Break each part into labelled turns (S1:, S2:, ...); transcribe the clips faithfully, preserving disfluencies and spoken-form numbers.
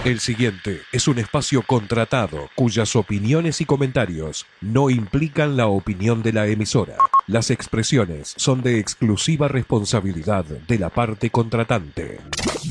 S1: El siguiente es un espacio contratado cuyas opiniones y comentarios no implican la opinión de la emisora. Las expresiones son de exclusiva responsabilidad de la parte contratante.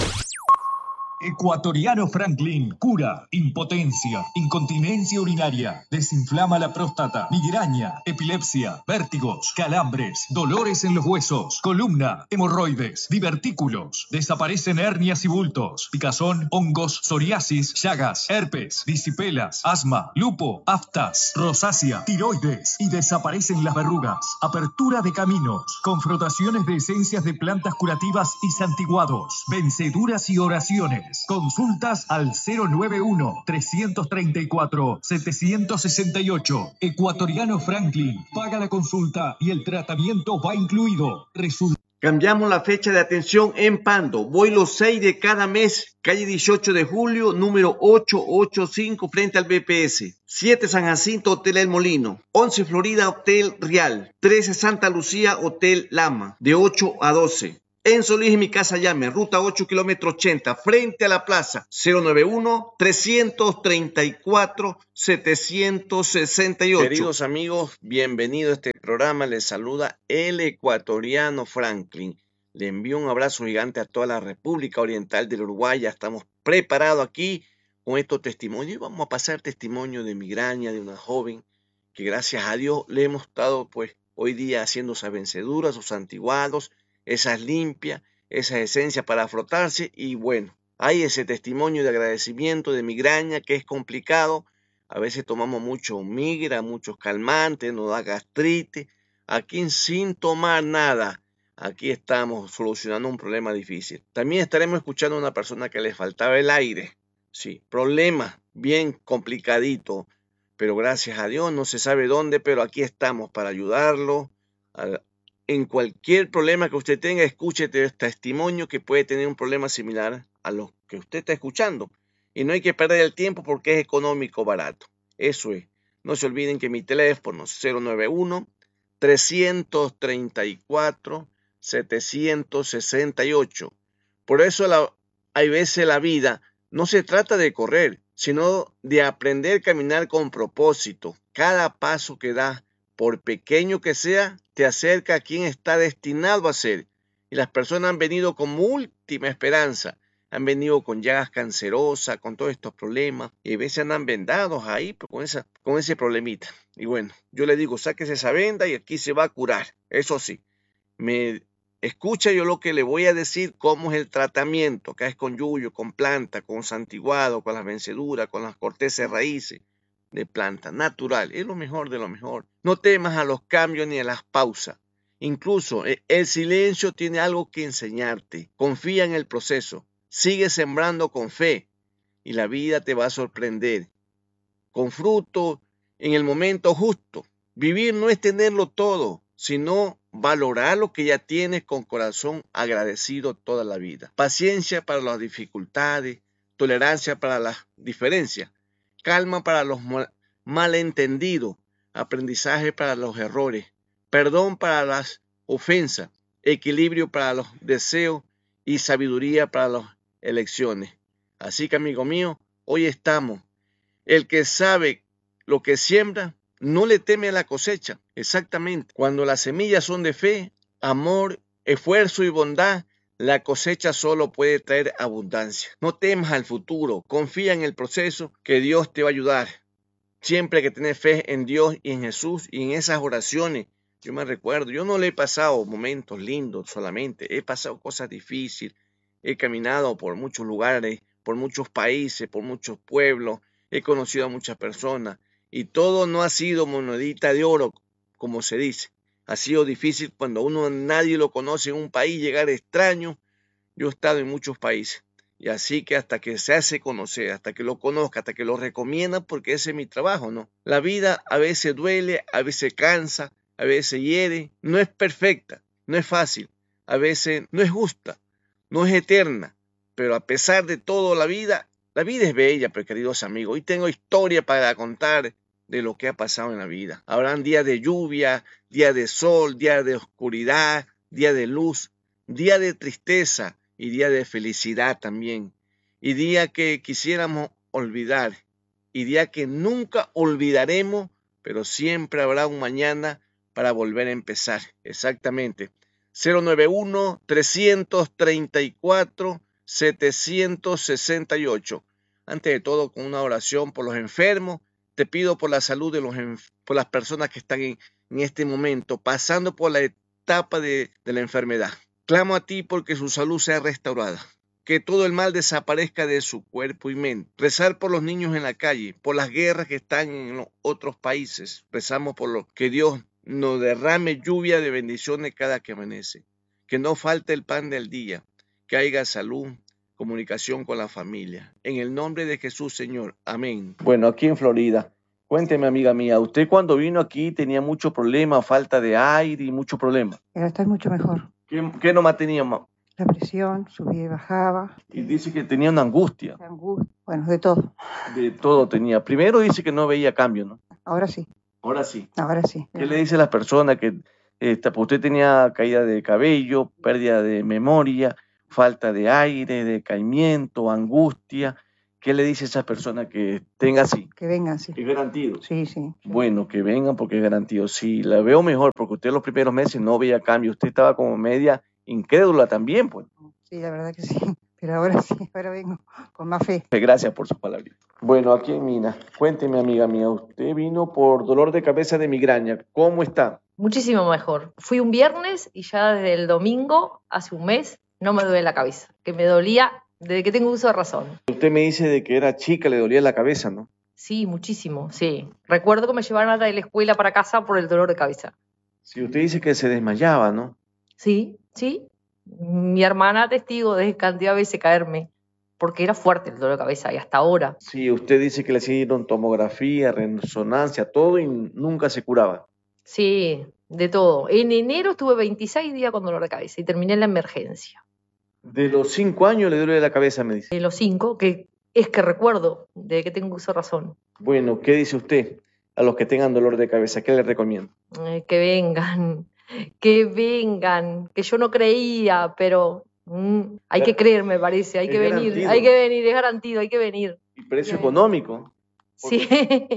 S2: Ecuatoriano Franklin cura impotencia, incontinencia urinaria, desinflama la próstata, migraña, epilepsia, vértigos, calambres, dolores en los huesos, columna, hemorroides, divertículos, desaparecen hernias y bultos, picazón, hongos, psoriasis, llagas, herpes, disipelas, asma, lupo, aftas, rosácea, tiroides y desaparecen las verrugas, apertura de caminos, confrontaciones de esencias de plantas curativas y santiguados, venceduras y oraciones. Consultas al cero nueve uno, tres tres cuatro, siete seis ocho. Ecuatoriano Franklin. Paga la consulta y el tratamiento va incluido. Resulta.
S3: Cambiamos la fecha de atención en Pando. Voy los seis de cada mes. Calle dieciocho de julio, número ochocientos ochenta y cinco, frente al B P S. siete San Jacinto, Hotel El Molino. once Florida, Hotel Real. trece Santa Lucía, Hotel Lama. De ocho a doce. En Solís y Mi Casa Llame, ruta ocho, kilómetro ochenta, frente a la plaza, cero nueve uno, tres tres cuatro, siete seis ocho. Queridos amigos, bienvenidos a este programa. Les saluda el ecuatoriano Franklin. Le envío un abrazo gigante a toda la República Oriental del Uruguay. Ya estamos preparados aquí con estos testimonios. Y vamos a pasar testimonio de migraña de una joven que gracias a Dios le hemos estado pues hoy día haciendo esas venceduras, sus santiguados, esas limpias, esas esencias para frotarse. Y bueno, hay ese testimonio de agradecimiento de migraña que es complicado. A veces tomamos mucho migra, muchos calmantes, nos da gastritis. Aquí sin tomar nada, aquí estamos solucionando un problema difícil. También estaremos escuchando a una persona que le faltaba el aire. Sí, problema bien complicadito, pero gracias a Dios no se sabe dónde, pero aquí estamos para ayudarlo. A, En cualquier problema que usted tenga, escuche este testimonio que puede tener un problema similar a lo que usted está escuchando. Y no hay que perder el tiempo porque es económico, barato. Eso es. No se olviden que mi teléfono es cero nueve uno, tres tres cuatro, siete seis ocho. Por eso la, hay veces la vida no se trata de correr, sino de aprender a caminar con propósito. Cada paso que das, por pequeño que sea, te acerca a quien está destinado a ser. Y las personas han venido con última esperanza, han venido con llagas cancerosas, con todos estos problemas, y a veces andan vendados ahí con, esa, con ese problemita. Y bueno, yo le digo, sáquese esa venda y aquí se va a curar. Eso sí, me escucha yo lo que le voy a decir, cómo es el tratamiento, que es con yuyo, con planta, con santiguado, con las venceduras, con las cortezas raíces de planta natural, es lo mejor de lo mejor. No temas a los cambios ni a las pausas. Incluso el silencio tiene algo que enseñarte. Confía en el proceso. Sigue sembrando con fe y la vida te va a sorprender. Con fruto en el momento justo. Vivir no es tenerlo todo, sino valorar lo que ya tienes con corazón agradecido toda la vida. Paciencia para las dificultades, tolerancia para las diferencias. Calma para los malentendidos, aprendizaje para los errores, perdón para las ofensas, equilibrio para los deseos y sabiduría para las elecciones. Así que, amigo mío, hoy estamos. El que sabe lo que siembra, no le teme a la cosecha. Exactamente. Cuando las semillas son de fe, amor, esfuerzo y bondad, la cosecha solo puede traer abundancia. No temas al futuro, confía en el proceso que Dios te va a ayudar. Siempre hay que tener fe en Dios y en Jesús y en esas oraciones. Yo me recuerdo, yo no le he pasado momentos lindos solamente, he pasado cosas difíciles, he caminado por muchos lugares, por muchos países, por muchos pueblos, he conocido a muchas personas y todo no ha sido monedita de oro, como se dice. Ha sido difícil cuando uno nadie lo conoce en un país, llegar extraño. Yo he estado en muchos países y así que hasta que se hace conocer, hasta que lo conozca, hasta que lo recomienda, porque ese es mi trabajo, ¿no? La vida a veces duele, a veces cansa, a veces hiere, no es perfecta, no es fácil, a veces no es justa, no es eterna, pero a pesar de todo la vida, la vida es bella, pero queridos amigos, hoy tengo historia para contar de lo que ha pasado en la vida. Habrán días de lluvia, días de sol, días de oscuridad, días de luz, días de tristeza y días de felicidad también. y día que quisiéramos olvidar, y día que nunca olvidaremos, pero siempre habrá un mañana para volver a empezar. Exactamente. cero nueve uno, tres tres cuatro, siete seis ocho. Antes de todo, con una oración por los enfermos, te pido por la salud de los por las personas que están en, en este momento, pasando por la etapa de, de la enfermedad. Clamo a ti porque su salud sea restaurada, que todo el mal desaparezca de su cuerpo y mente. Rezar por los niños en la calle, por las guerras que están en los otros países. Rezamos por lo que Dios nos derrame lluvia de bendiciones cada que amanece. Que no falte el pan del día, que haya salud, comunicación con la familia. En el nombre de Jesús, Señor. Amén. Bueno, aquí en Florida. Cuénteme, amiga mía, usted cuando vino aquí tenía mucho problema, falta de aire y mucho problema.
S4: Pero estoy mucho mejor.
S3: ¿Qué, qué nomás tenía?
S4: La presión subía y bajaba.
S3: Y dice que tenía una angustia.
S4: Angustia, bueno, de todo.
S3: De todo tenía. Primero dice que no veía cambio, ¿no?
S4: Ahora sí.
S3: Ahora sí.
S4: Ahora sí.
S3: ¿Qué le dice a las personas que eh, usted tenía caída de cabello, pérdida de memoria, falta de aire, decaimiento, angustia? ¿Qué le dice a esas personas que tenga así?
S4: Que vengan, sí.
S3: ¿Es garantido?
S4: Sí, sí.
S3: Bueno, que vengan porque es garantido. Sí, la veo mejor porque usted los primeros meses no veía cambio. Usted estaba como media incrédula también, pues.
S4: Sí, la verdad que sí. Pero ahora sí, ahora vengo con más fe.
S3: Gracias por sus palabras. Bueno, aquí en Mina, cuénteme, amiga mía, usted vino por dolor de cabeza de migraña. ¿Cómo está?
S5: Muchísimo mejor. Fui un viernes y ya desde el domingo, hace un mes, no me duele la cabeza. Que me dolía desde que tengo uso de razón.
S3: Usted me dice de que era chica, le dolía la cabeza, ¿no?
S5: Sí, muchísimo, sí. Recuerdo que me llevaron de la escuela para casa por el dolor de cabeza.
S3: Sí, usted dice que se desmayaba, ¿no?
S5: Sí, sí. Mi hermana testigo de cantidad de veces caerme, porque era fuerte el dolor de cabeza y hasta ahora.
S3: Sí, usted dice que le hicieron tomografía, resonancia, todo y nunca se curaba.
S5: Sí, de todo. En enero estuve veintiséis días con dolor de cabeza y terminé en la emergencia.
S3: De los cinco años le duele la cabeza, me dice.
S5: De los cinco, que es que recuerdo de que tengo uso de razón.
S3: Bueno, ¿qué dice usted a los que tengan dolor de cabeza? ¿Qué le recomiendo?
S5: Eh, que vengan, que vengan, que yo no creía, pero mm, hay que creer, me parece, hay
S3: Es
S5: que venir,
S3: garantido.
S5: hay que venir, es garantido, hay que venir.
S3: Y precio
S5: Bien.
S3: económico.
S5: Sí,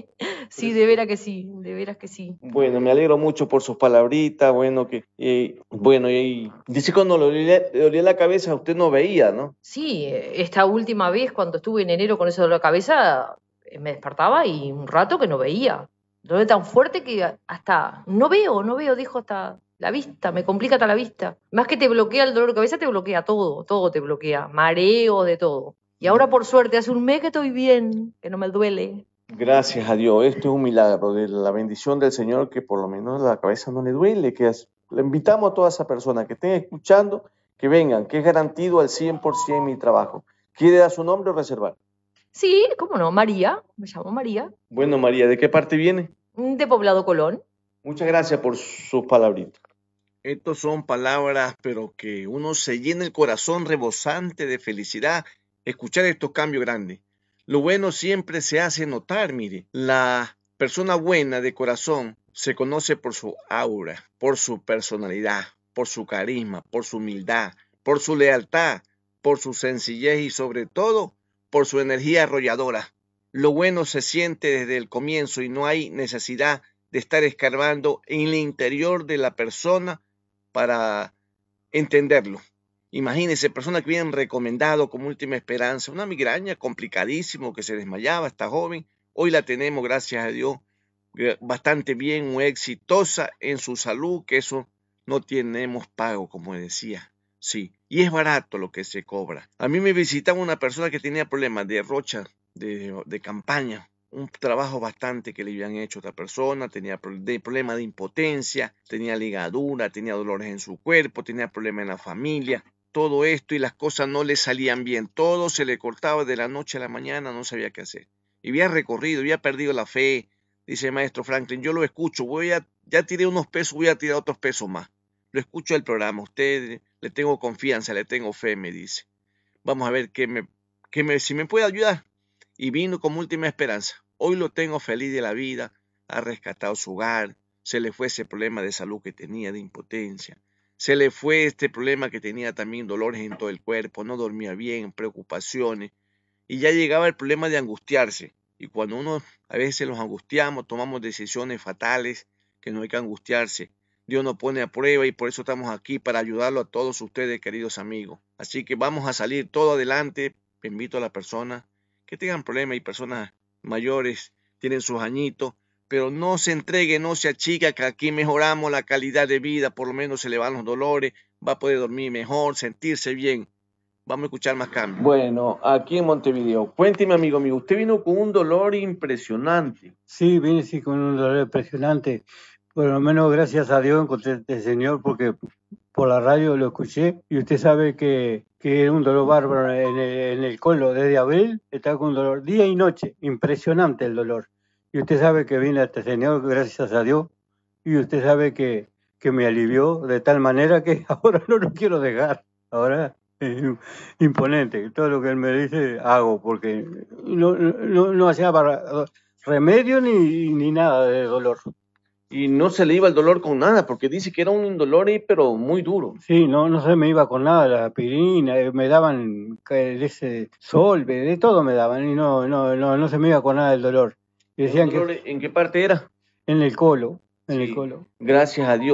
S5: sí, de veras que sí, de veras que sí.
S3: Bueno, me alegro mucho por sus palabritas, bueno, que, eh, bueno, y dice cuando le dolía, le dolía la cabeza, usted no veía, ¿no?
S5: Sí, esta última vez cuando estuve en enero con eso de la cabeza, eh, me despertaba y un rato que no veía. Dolor tan fuerte que hasta no veo, no veo, dijo hasta la vista, me complica hasta la vista. Más que te bloquea el dolor de cabeza, te bloquea todo, todo te bloquea, mareo, de todo. Y ahora por suerte, hace un mes que estoy bien, que no me duele.
S3: Gracias a Dios, esto es un milagro de la bendición del Señor, que por lo menos la cabeza no le duele, que es, le invitamos a todas esas personas que estén escuchando, que vengan, que es garantido al cien por ciento mi trabajo. ¿Quiere dar su nombre o reservar?
S5: Sí, cómo no, María, me llamo María,
S3: Bueno, María, ¿de qué parte viene?
S5: de Poblado Colón.
S3: Muchas gracias por sus palabritas. Estas son palabras, pero que uno se llena el corazón rebosante de felicidad escuchar estos cambios grandes. Lo bueno siempre se hace notar, mire. La persona buena de corazón se conoce por su aura, por su personalidad, por su carisma, por su humildad, por su lealtad, por su sencillez y sobre todo por su energía arrolladora. Lo bueno se siente desde el comienzo y no hay necesidad de estar escarbando en el interior de la persona para entenderlo. Imagínense, personas que vienen recomendado como última esperanza, una migraña complicadísimo que se desmayaba, esta joven, hoy la tenemos, gracias a Dios, bastante bien, muy exitosa en su salud, que eso no tenemos pago, como decía, sí, y es barato lo que se cobra. A mí me visitaba una persona que tenía problemas de rocha, de, de campaña, un trabajo bastante que le habían hecho a otra persona, tenía problemas de impotencia, tenía ligadura, tenía dolores en su cuerpo, tenía problemas en la familia, todo esto y las cosas no le salían bien, todo se le cortaba de la noche a la mañana, no sabía qué hacer. Y había recorrido, había perdido la fe, dice el maestro Franklin, yo lo escucho, voy a, ya tiré unos pesos, voy a tirar otros pesos más. Lo escucho el programa, usted le tengo confianza, le tengo fe, me dice. Vamos a ver qué me, qué me, si me puede ayudar. Y vino como última esperanza. Hoy lo tengo feliz de la vida, ha rescatado su hogar, se le fue ese problema de salud que tenía, de impotencia. Se le fue este problema que tenía también dolores en todo el cuerpo, no dormía bien, preocupaciones. y ya llegaba el problema de angustiarse. Y cuando uno a veces los angustiamos, tomamos decisiones fatales que no hay que angustiarse. Dios nos pone a prueba y por eso estamos aquí, para ayudarlo a todos ustedes, queridos amigos. Así que vamos a salir todo adelante. Invito a las personas que tengan problemas y personas mayores, tienen sus añitos, pero no se entregue, no se achica, que aquí mejoramos la calidad de vida, por lo menos se le van los dolores, va a poder dormir mejor, sentirse bien. Vamos a escuchar más cambios. Bueno, aquí en Montevideo, cuénteme, amigo mío, usted vino con un dolor impresionante.
S6: Sí, vine sí con un dolor impresionante. Por lo menos gracias a Dios encontré a este señor, porque por la radio lo escuché y usted sabe que, que era un dolor bárbaro en el, en el colon desde abril, estaba con un dolor día y noche, impresionante el dolor. Y usted sabe que vine a este señor gracias a Dios y usted sabe que, que me alivió de tal manera que ahora no lo quiero dejar. Ahora es imponente, todo lo que él me dice hago, porque no, no, no hacía barra- remedio ni, ni nada de dolor.
S3: Y no se le iba el dolor con nada, porque dice que era un dolor, pero muy duro.
S6: Sí, no, no se me iba con nada, la aspirina, eh, me daban que- de ese solve, de todo me daban, y no, no, no, no se me iba con nada el dolor. Y decían
S3: ¿El dolor
S6: que
S3: en qué parte era?
S6: en el colo, en el
S3: Sí,
S6: colo.
S3: gracias a Dios.